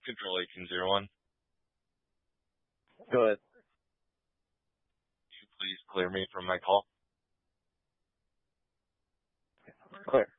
Control 1801. Go ahead. Could you please clear me from my call? Clear.